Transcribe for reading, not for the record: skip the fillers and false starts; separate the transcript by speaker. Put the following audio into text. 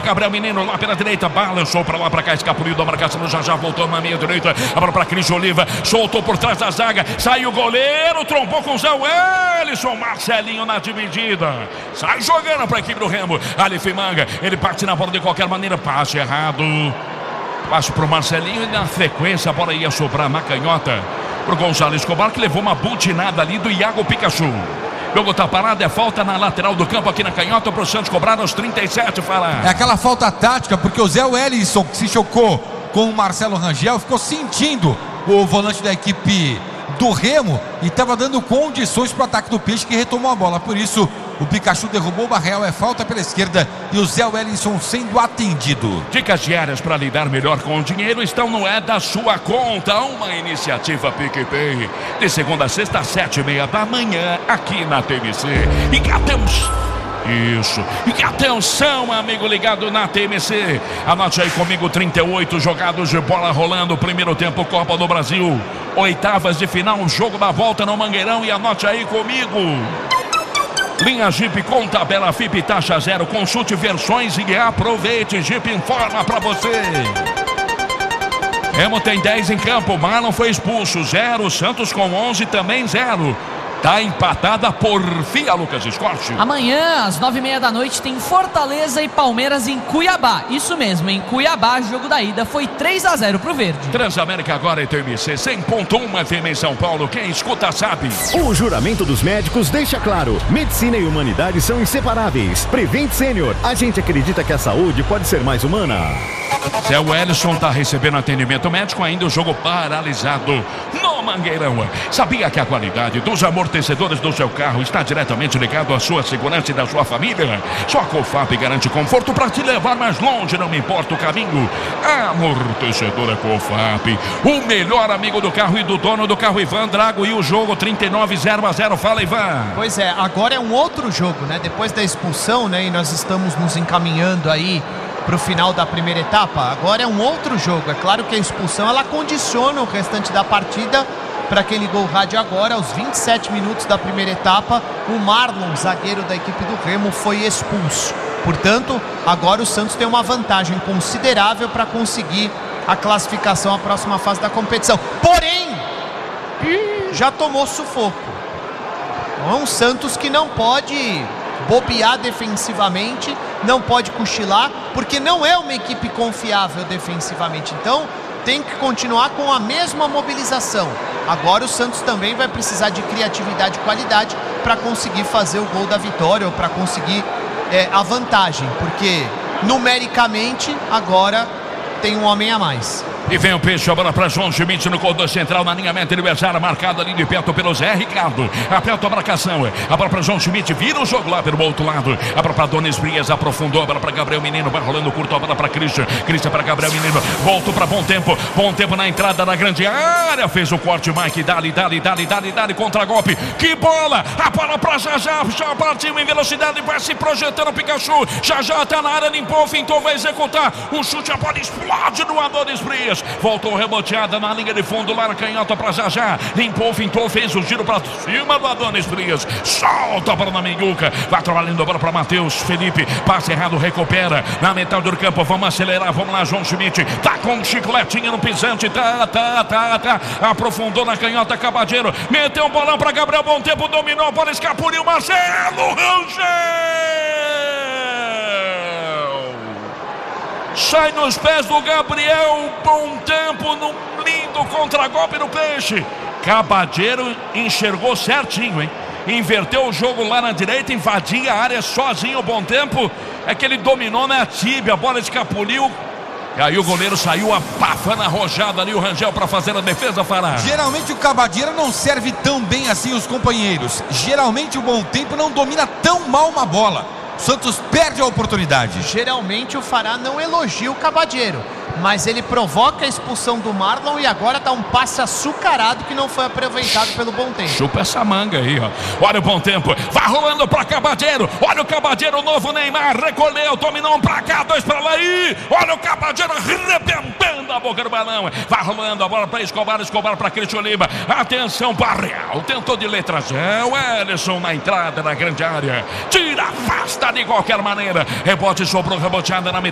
Speaker 1: Gabriel Menino lá pela direita, balançou pra lá, pra cá, escapuliu da marcação, já voltou na meia direita, a bola pra Cris Oliva, soltou por trás da zaga, saiu o goleiro, trombou com o Zé Wellison, Marcelinho na dividida, sai jogando pra equipe do Remo, Aleph Manga, ele parte na bola de qualquer maneira, passe errado, passe pro Marcelinho e na sequência a bola ia sobrar na canhota pro Gonzalo Escobar, que levou uma butinada ali do Iago Pikachu. O jogo tá parado, é falta na lateral do campo aqui na canhota pro Santos cobrar aos 37, fala.
Speaker 2: É aquela falta tática, porque o Zé Wellison, que se chocou com o Marcelo Rangel, ficou sentindo o volante da equipe do Remo e estava dando condições para o ataque do Peixe, que retomou a bola. Por isso, o Pikachu derrubou o Barreal, é falta pela esquerda e o Zé Wellison sendo atendido.
Speaker 1: Dicas diárias para lidar melhor com o dinheiro estão no É da Sua Conta, uma iniciativa PicPay. De segunda a sexta, às 7h30 da manhã, aqui na TMC. E atemos. Isso. E atenção, amigo ligado na TMC. Anote aí comigo, 38 jogados de bola rolando. Primeiro tempo, Copa do Brasil. Oitavas de final, jogo da volta no Mangueirão. E anote aí comigo. Linha Jeep com tabela FIP taxa zero. Consulte versões e aproveite. Jeep informa pra você. Remo tem 10 em campo. Marlon foi expulso. 0. Santos com 11 também 0. Tá empatada por Porfia, Lucas Escorte.
Speaker 3: Amanhã, às 9h30 da noite, tem Fortaleza e Palmeiras em Cuiabá. Isso mesmo, em Cuiabá, jogo da ida foi 3-0 pro Verde.
Speaker 1: Transamérica agora é TMC 100.1 FM em São Paulo. Quem escuta sabe.
Speaker 4: O juramento dos médicos deixa claro: medicina e humanidade são inseparáveis. Prevent Senior, a gente acredita que a saúde pode ser mais humana.
Speaker 1: Zé Wellison tá recebendo atendimento médico, ainda o jogo paralisado no Mangueirão. Sabia que a qualidade dos amortecedores do seu carro está diretamente ligado à sua segurança e da sua família? Só a Cofap garante conforto para te levar mais longe, não me importa o caminho. Amortecedora Cofap, o melhor amigo do carro e do dono do carro, Ivan Drago. E o jogo 39-0-0. Fala, Ivan.
Speaker 5: Pois é, agora é um outro jogo, né? Depois da expulsão, né? E nós estamos nos encaminhando aí para o final da primeira etapa. Agora é um outro jogo. É claro que a expulsão ela condiciona o restante da partida para aquele gol rádio agora. Aos 27 minutos da primeira etapa, o Marlon, zagueiro da equipe do Remo, foi expulso. Portanto, agora o Santos tem uma vantagem considerável para conseguir a classificação à próxima fase da competição. Porém, já tomou sufoco. É um Santos que não pode bobear defensivamente, não pode cochilar, porque não é uma equipe confiável defensivamente. Então tem que continuar com a mesma mobilização. Agora o Santos também vai precisar de criatividade e qualidade para conseguir fazer o gol da vitória, ou para conseguir a vantagem, porque numericamente agora tem um homem a mais.
Speaker 1: E vem o Peixe, a bola para João Schmidt no corredor central, na linha meta adversária, marcado ali de perto pelo Zé Ricardo. Aperta a marcação, a bola para João Schmidt, vira o jogo lá pelo outro lado. A bola para Donis Frias, aprofundou, a bola para Gabriel Menino, vai rolando curto, a bola para Christian para Gabriel Menino, voltou para Bom Tempo na entrada da grande área, fez o corte, Mike, dali, contra golpe, que bola, a bola para já partiu em velocidade, vai se projetando o Pikachu, já tá na área, limpou, fintou, vai executar o chute, a bola explode no Adonis Frias. Voltou reboteada na linha de fundo lá na canhota para já. Limpou, fintou, fez o giro para cima do Adonis Frias. Solta a bola na Menguca. Vai trabalhando a bola para Matheus Felipe. Passe errado, recupera na metade do campo. Vamos acelerar, vamos lá, João Schmidt. Tá com um chicletinho no pisante. Tá. Aprofundou na canhota, Cabadeiro. Meteu um bolão para Gabriel Bom Tempo. Dominou a bola, escapuliu. Marcelo Rangel. Sai nos pés do Gabriel Bom Tempo num lindo contragolpe no Peixe. Cabadeiro enxergou certinho, hein? Inverteu o jogo lá na direita, invadia a área sozinho. O Bom Tempo é que ele dominou na tíbia, a bola escapuliu. E aí o goleiro saiu abafando a arrojada ali, o Rangel, para fazer a defesa, Fará.
Speaker 2: Geralmente o Cabadeiro não serve tão bem assim os companheiros. Geralmente o Bom Tempo não domina tão mal uma bola. Santos perde a oportunidade.
Speaker 5: Geralmente o Fará não elogia o Cabadeiro, mas ele provoca a expulsão do Marlon e agora dá um passe açucarado que não foi aproveitado pelo Bom Tempo.
Speaker 1: Chupa essa manga aí, ó. Olha o Bom Tempo, vai rolando pra Cabadeiro. Olha o Cabadeiro, o novo Neymar, recolheu, dominou, um pra cá, dois pra lá. E olha o Cabadeiro arrebentando a boca do balão. Vai rolando a bola pra Escobar pra Cristian Oliva. Atenção, Barreal, tentou de letra Zé Wellison na entrada da grande área. Tira, afasta de qualquer maneira. Rebote, sobrou, reboteada na metade.